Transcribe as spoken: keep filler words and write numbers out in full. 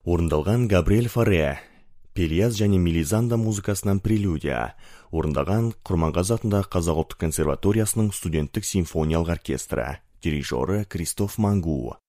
Орындалған Габриэль Фаре, Пелияз және Мелизанда музыкасынан прелюдия. Орындаған Құрманғазы атындағы Қазақ ұлттық консерваториясының студенттік симфониялық оркестрі. Дирижері Кристоф Мангу.